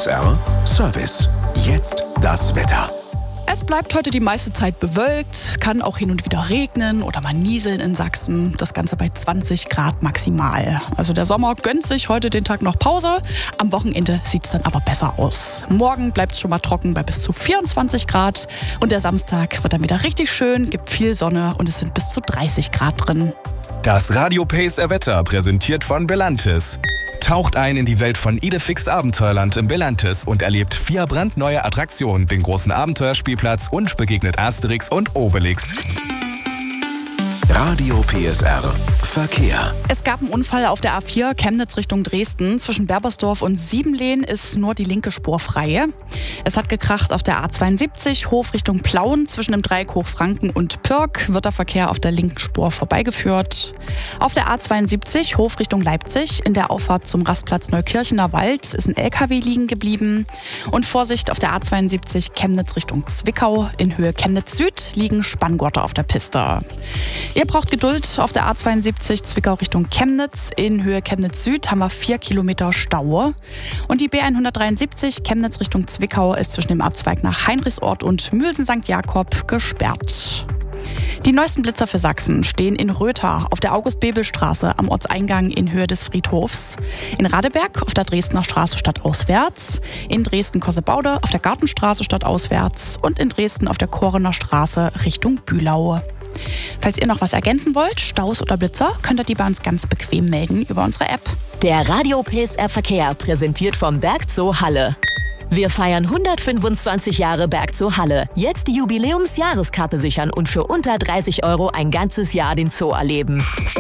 PSR Service. Jetzt das Wetter. Es bleibt heute die meiste Zeit bewölkt, kann auch hin und wieder regnen oder mal nieseln in Sachsen. Das Ganze bei 20 Grad maximal. Also der Sommer gönnt sich heute den Tag noch Pause. Am Wochenende sieht es dann aber besser aus. Morgen bleibt es schon mal trocken bei bis zu 24 Grad. Und der Samstag wird dann wieder richtig schön, gibt viel Sonne und es sind bis zu 30 Grad drin. Das Radio PSR Wetter präsentiert von Belantis. Taucht ein in die Welt von Idefix Abenteuerland im Belantis und erlebt 4 brandneue Attraktionen, den großen Abenteuerspielplatz und begegnet Asterix und Obelix. Radio PSR Verkehr. Es gab einen Unfall auf der A4 Chemnitz Richtung Dresden. Zwischen Berbersdorf und Siebenlehn ist nur die linke Spur frei. Es hat gekracht auf der A72 Hof Richtung Plauen. Zwischen dem Dreieck Hochfranken und Pirk wird der Verkehr auf der linken Spur vorbeigeführt. Auf der A72 Hof Richtung Leipzig in der Auffahrt zum Rastplatz Neukirchener Wald ist ein LKW liegen geblieben. Und Vorsicht auf der A72 Chemnitz Richtung Zwickau. In Höhe Chemnitz Süd liegen Spanngurte auf der Piste. Ihr braucht Geduld auf der A72 Zwickau Richtung Chemnitz. In Höhe Chemnitz Süd haben wir 4 Kilometer Stau. Und die B173 Chemnitz Richtung Zwickau ist zwischen dem Abzweig nach Heinrichsort und Mülsen St. Jakob gesperrt. Die neuesten Blitzer für Sachsen stehen in Rötha auf der August-Bebel-Straße am Ortseingang in Höhe des Friedhofs, in Radeberg auf der Dresdner Straße stadtauswärts, in Dresden-Kossebaude auf der Gartenstraße stadtauswärts und in Dresden auf der Korener Straße Richtung Bühlau. Falls ihr noch was ergänzen wollt, Staus oder Blitzer, könnt ihr die bei uns ganz bequem melden über unsere App. Der Radio PSR Verkehr präsentiert vom Bergzoo Halle. Wir feiern 125 Jahre Bergzoo Halle. Jetzt die Jubiläumsjahreskarte sichern und für unter 30 € ein ganzes Jahr den Zoo erleben.